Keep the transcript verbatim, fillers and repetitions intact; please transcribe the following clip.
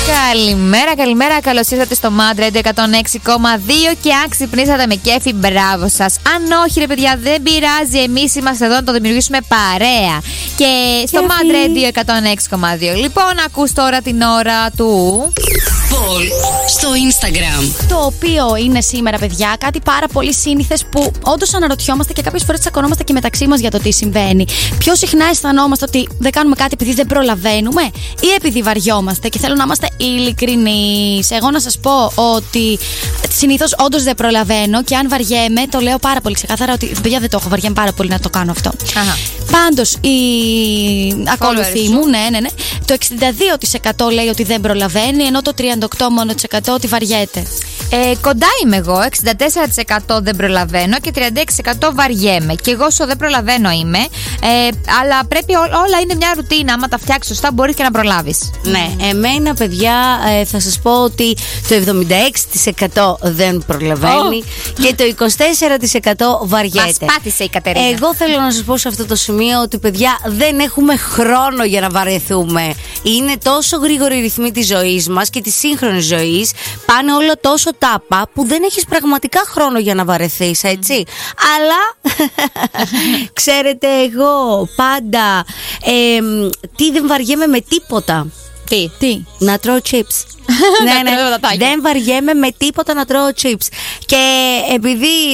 Καλημέρα, καλημέρα. Καλώς ήρθατε στο Mad Radio εκατόν έξι κόμμα δύο και αν ξυπνήσατε με κέφι, μπράβο σας. Αν όχι, ρε παιδιά, δεν πειράζει. Εμείς είμαστε εδώ να το δημιουργήσουμε παρέα. Και στο Mad Radio εκατόν έξι κόμμα δύο. Λοιπόν, ακούς τώρα την ώρα του. Πολ στο Instagram. Το οποίο είναι σήμερα, παιδιά, κάτι πάρα πολύ σύνηθες που όντως αναρωτιόμαστε και κάποιες φορές τσακωνόμαστε και μεταξύ μας για το τι συμβαίνει. Πιο συχνά αισθανόμαστε ότι δεν κάνουμε κάτι επειδή δεν προλαβαίνουμε ή επειδή βαριόμαστε, και θέλω να είμαστε ειλικρινείς. Εγώ να σας πω ότι συνήθως όντως δεν προλαβαίνω, και αν βαριέμαι, το λέω πάρα πολύ ξεκάθαρα ότι παιδιά δεν το έχω, βαριέμαι πάρα πολύ να το κάνω αυτό. Αχα. Πάντως η ακόλουθή μου, ναι, ναι, ναι, το εξήντα δύο τοις εκατό λέει ότι δεν προλαβαίνει, ενώ το τριάντα οκτώ μόνο τοις εκατό ότι βαριέται. Ε, κοντά είμαι εγώ, εξήντα τέσσερα τοις εκατό δεν προλαβαίνω και τριάντα έξι τοις εκατό βαριέμαι. Και εγώ όσο δεν προλαβαίνω είμαι, ε, αλλά πρέπει ό, όλα είναι μια ρουτίνα. Άμα τα φτιάξεις σωστά, μπορείς και να προλάβεις. Ναι, εμένα, παιδιά, ε, θα σας πω ότι το εβδομήντα έξι τοις εκατό δεν προλαβαίνει oh. και το είκοσι τέσσερα τοις εκατό βαριέται. Μας πάτησε η Κατερίνα. Εγώ θέλω να σας πω σε αυτό το σημείο ότι, παιδιά, δεν έχουμε χρόνο για να βαρεθούμε. Είναι τόσο γρήγοροι οι ρυθμοί της ζωής μας και της σύγχρονης ζωής. Πάνε όλα τόσο τάπα που δεν έχεις πραγματικά χρόνο για να βαρεθείς, έτσι. Mm. Αλλά ξέρετε, εγώ πάντα ε, τι δεν βαριέμαι με τίποτα. Τι, τι? Να τρώω chips. ναι, ναι. Δεν βαριέμαι με τίποτα να τρώω chips. Και επειδή